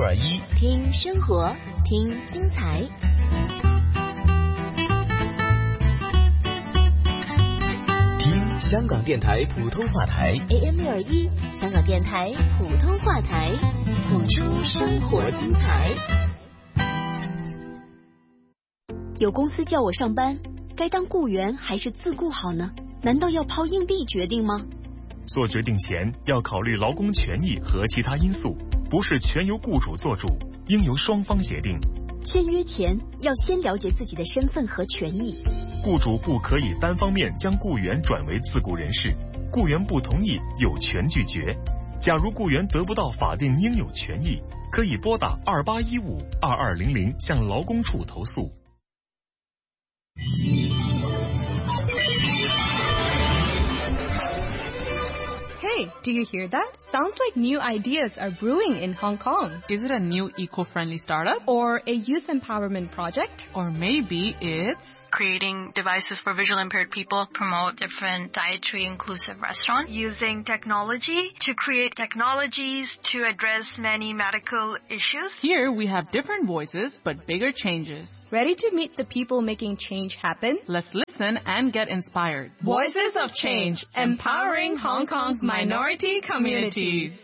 AM621， 听生活，听精彩。 听香港电台普通话台 AM621，香港电台普通话台，谱出生活精彩。有公司叫我上班，该当雇员还是自雇好呢？难道要抛硬币决定吗？ 做决定前要考虑劳工权益和其他因素，不是全由雇主做主，应由双方协定。 签约前要先了解自己的身份和权益。 雇主不可以单方面将雇员转为自雇人士，雇员不同意有权拒绝。假如雇员得不到法定应有权益，可以拨打2815-2200向劳工处投诉。 Hey, do you hear that? Sounds like new ideas are brewing in Hong Kong. Is it a new eco-friendly startup? Or a youth empowerment project? Or maybe it's creating devices for visually impaired people, promote different dietary inclusive restaurants, using technology to create technologies to address many medical issues. Here we have different voices but bigger changes. Ready to meet the people making change happen? Let's listen and get inspired. Voices of Change, empowering Hong Kong's minority communities.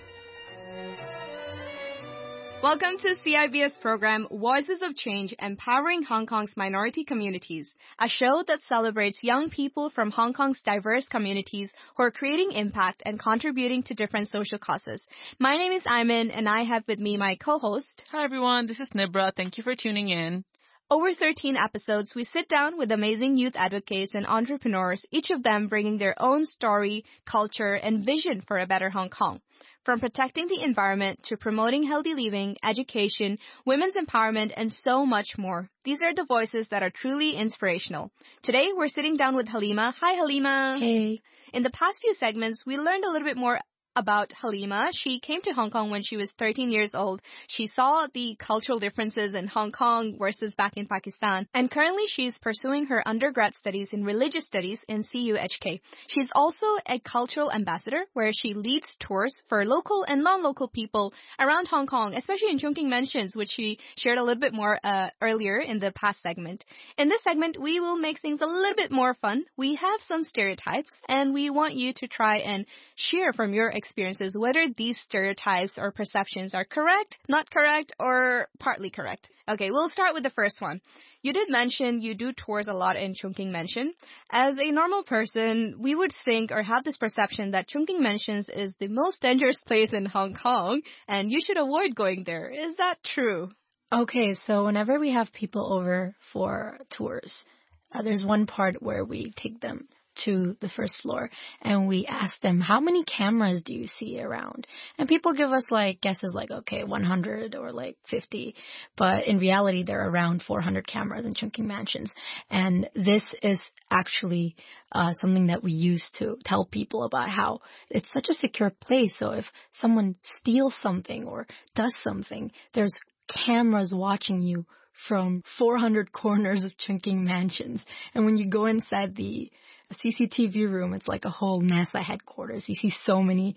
Welcome to CIBS program Voices of Change, Empowering Hong Kong's Minority Communities, a show that celebrates young people from Hong Kong's diverse communities who are creating impact and contributing to different social causes. My name is Ayman, and I have with me my co-host. Hi everyone, this is Nibra. Thank you for tuning in. Over 13 episodes, we sit down with amazing youth advocates and entrepreneurs, each of them bringing their own story, culture, and vision for a better Hong Kong. From protecting the environment to promoting healthy living, education, women's empowerment, and so much more. These are the voices that are truly inspirational. Today, we're sitting down with Halima. Hi, Halima. Hey. In the past few segments, we learned a little bit more about Halima. She came to Hong Kong when she was 13 years old. She saw the cultural differences in Hong Kong versus back in Pakistan. And currently she's pursuing her undergrad studies in religious studies in CUHK. She's also a cultural ambassador where she leads tours for local and non-local people around Hong Kong, especially in Chungking Mansions, which she shared a little bit more earlier in the past segment. In this segment, we will make things a little bit more fun. We have some stereotypes and we want you to try and share from your experiences whether these stereotypes or perceptions are correct, not correct, or partly correct. Okay, we'll start with the first one. You did mention you do tours a lot in Chungking Mansion. As a normal person, we would think or have this perception that Chungking Mansions is the most dangerous place in Hong Kong and you should avoid going there. Is that true? Okay, so whenever we have people over for tours, there's one part where we take them to the first floor and we ask them, how many cameras do you see around? And people give us guesses okay, 100 or 50. But in reality, there are around 400 cameras in Chungking Mansions. And this is actually something that we use to tell people about how it's such a secure place. So if someone steals something or does something, there's cameras watching you from 400 corners of Chungking Mansions. And when you go inside the CCTV room, it's like a whole NASA headquarters. You see so many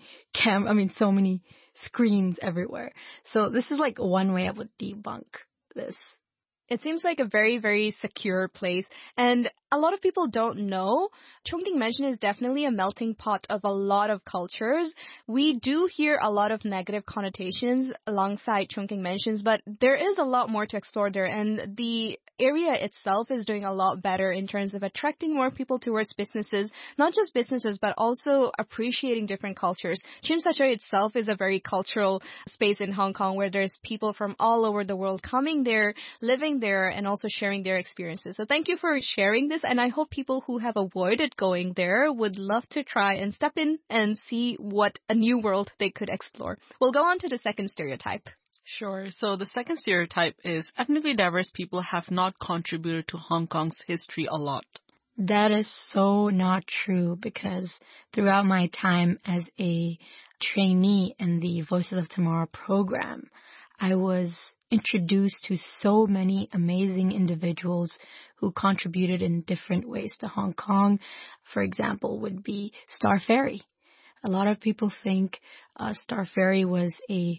so many screens everywhere. So this is one way I would debunk this. It seems like a very, very secure place. And a lot of people don't know. Chungking Mansion is definitely a melting pot of a lot of cultures. We do hear a lot of negative connotations alongside Chungking Mansions, but there is a lot more to explore there. And the area itself is doing a lot better in terms of attracting more people towards businesses, not just businesses, but also appreciating different cultures. Tsim Sha Tsui itself is a very cultural space in Hong Kong where there's people from all over the world coming there, living there, and also sharing their experiences. So thank you for sharing this, and I hope people who have avoided going there would love to try and step in and see what a new world they could explore. We'll go on to the second stereotype. Sure. So the second stereotype is ethnically diverse people have not contributed to Hong Kong's history a lot. That is so not true because throughout my time as a trainee in the Voices of Tomorrow program, I was introduced to so many amazing individuals who contributed in different ways to Hong Kong. For example, would be Star Ferry. A lot of people think Star Ferry was a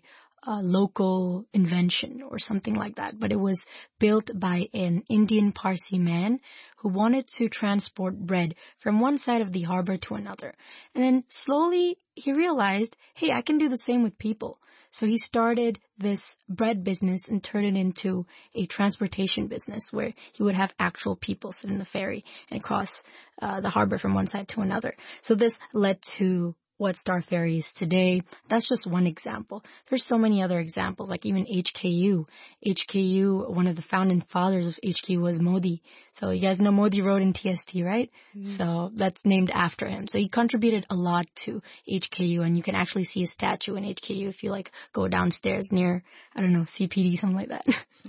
local invention or something like that, but it was built by an Indian Parsi man who wanted to transport bread from one side of the harbor to another. And then slowly he realized, hey, I can do the same with people. So he started this bread business and turned it into a transportation business where he would have actual people sit in the ferry and cross the harbor from one side to another. So this led to what Star Ferry is today. That's just one example. There's so many other examples, like even HKU. HKU, one of the founding fathers of HKU was Modi. So you guys know Modi Road in TST, right? Mm-hmm. So that's named after him. So he contributed a lot to HKU, and you can actually see a statue in HKU if you like go downstairs near, I don't know, CPD, something like that.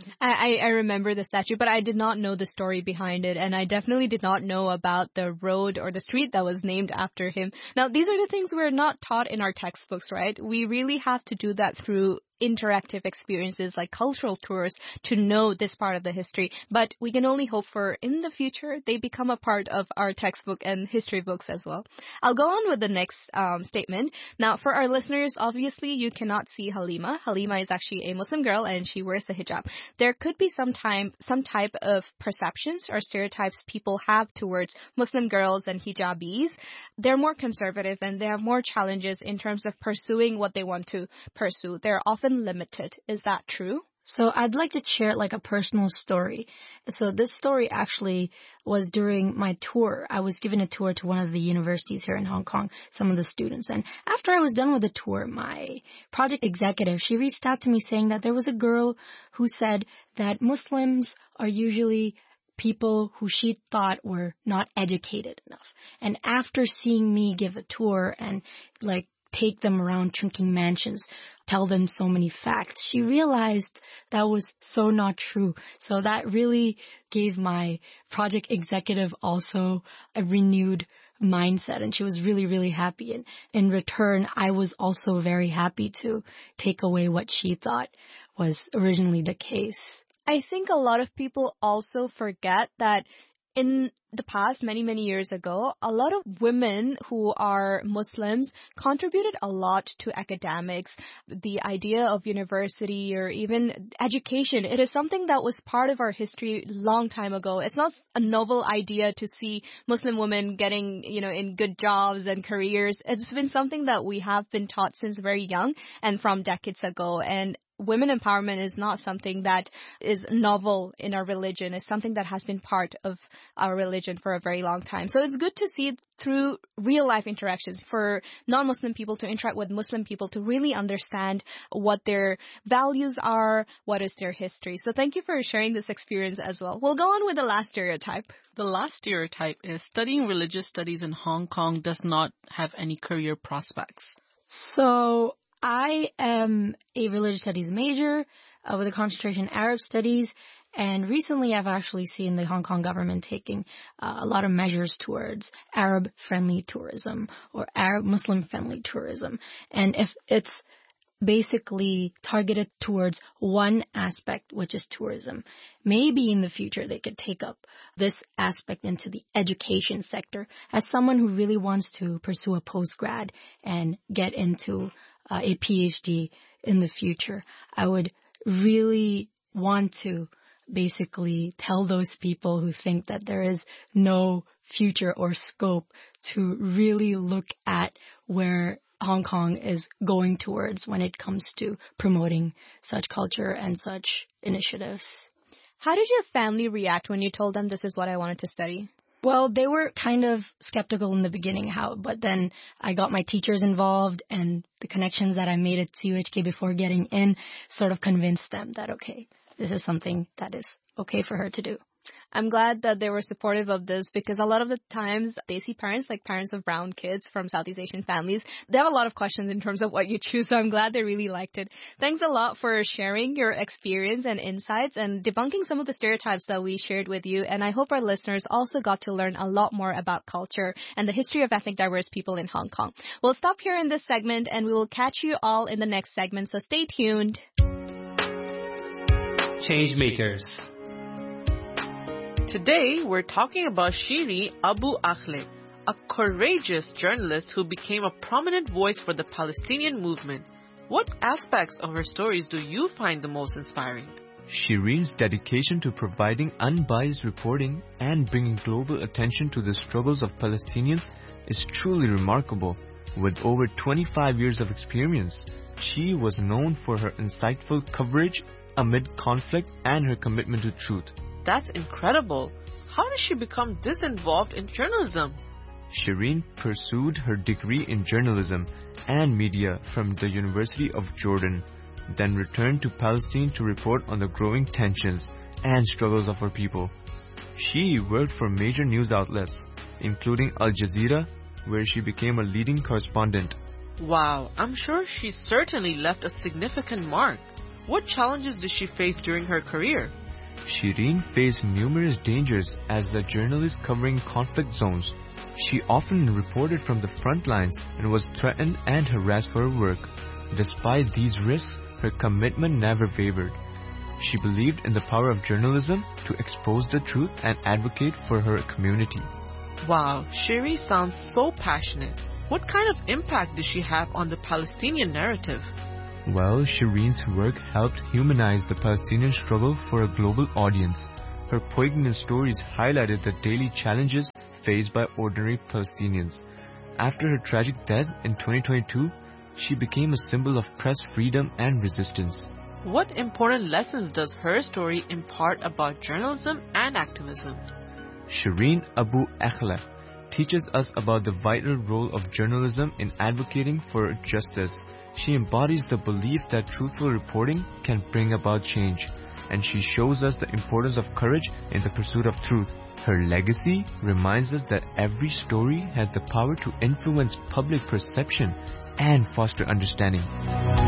I remember the statue, but I did not know the story behind it, and I definitely did not know about the road or the street that was named after him. Now, these are the things we're not taught in our textbooks, right? We really have to do that through interactive experiences like cultural tours to know this part of the history. But we can only hope for in the future they become a part of our textbook and history books as well. I'll go on with the next statement. Now, for our listeners, obviously you cannot see Halima. Halima is actually a Muslim girl and she wears the hijab. There could be some type of perceptions or stereotypes people have towards Muslim girls and hijabis. They're more conservative and they have more challenges in terms of pursuing what they want to pursue. They're often limited. Is that true? So I'd like to share like a personal story. So this story actually was during my tour. I was given a tour to one of the universities here in Hong Kong, some of the students. And after I was done with the tour, my project executive, she reached out to me saying that there was a girl who said that Muslims are usually people who she thought were not educated enough. And after seeing me give a tour and like take them around Chungking mansions, tell them so many facts, she realized that was so not true. So that really gave my project executive also a renewed mindset, and she was really, really happy. And in return, I was also very happy to take away what she thought was originally the case. I think a lot of people also forget that in the past, many, many years ago, a lot of women who are Muslims contributed a lot to academics. The idea of university or even education, it is something that was part of our history long time ago. It's not a novel idea to see Muslim women getting, in good jobs and careers. It's been something that we have been taught since very young and from decades ago. And women empowerment is not something that is novel in our religion. It's something that has been part of our religion for a very long time. So it's good to see through real life interactions for non-Muslim people to interact with Muslim people to really understand what their values are, what is their history. So thank you for sharing this experience as well. We'll go on with the last stereotype. The last stereotype is studying religious studies in Hong Kong does not have any career prospects. So I am a religious studies major with a concentration in Arab studies, and recently I've actually seen the Hong Kong government taking a lot of measures towards Arab-friendly tourism or Arab-Muslim-friendly tourism. And if it's basically targeted towards one aspect, which is tourism, maybe in the future they could take up this aspect into the education sector. As someone who really wants to pursue a postgrad and get into a PhD in the future, I would really want to basically tell those people who think that there is no future or scope to really look at where Hong Kong is going towards when it comes to promoting such culture and such initiatives. How did your family react when you told them this is what I wanted to study? Well, they were kind of skeptical in the beginning, but then I got my teachers involved, and the connections that I made at CUHK before getting in sort of convinced them that, okay, this is something that is okay for her to do. I'm glad that they were supportive of this, because a lot of the times Desi parents, like parents of brown kids from Southeast Asian families, they have a lot of questions in terms of what you choose. So I'm glad they really liked it. Thanks a lot for sharing your experience and insights and debunking some of the stereotypes that we shared with you. And I hope our listeners also got to learn a lot more about culture and the history of ethnic diverse people in Hong Kong. We'll stop here in this segment and we will catch you all in the next segment. So stay tuned. Changemakers. Today, we're talking about Shiri Abu Akleh, a courageous journalist who became a prominent voice for the Palestinian movement. What aspects of her stories do you find the most inspiring? Shireen's dedication to providing unbiased reporting and bringing global attention to the struggles of Palestinians is truly remarkable. With over 25 years of experience, she was known for her insightful coverage amid conflict and her commitment to truth. That's incredible. How did she become this involved in journalism? Shireen pursued her degree in journalism and media from the University of Jordan, then returned to Palestine to report on the growing tensions and struggles of her people. She worked for major news outlets, including Al Jazeera, where she became a leading correspondent. Wow, I'm sure she certainly left a significant mark. What challenges did she face during her career? Shireen faced numerous dangers as a journalist covering conflict zones. She often reported from the front lines and was threatened and harassed for her work. Despite these risks, her commitment never wavered. She believed in the power of journalism to expose the truth and advocate for her community. Wow, Shiri sounds so passionate. What kind of impact did she have on the Palestinian narrative? Well, Shireen's work helped humanize the Palestinian struggle for a global audience. Her poignant stories highlighted the daily challenges faced by ordinary Palestinians. After her tragic death in 2022, she became a symbol of press freedom and resistance. What important lessons does her story impart about journalism and activism? Shireen Abu Akleh teaches us about the vital role of journalism in advocating for justice. She embodies the belief that truthful reporting can bring about change, and she shows us the importance of courage in the pursuit of truth. Her legacy reminds us that every story has the power to influence public perception and foster understanding.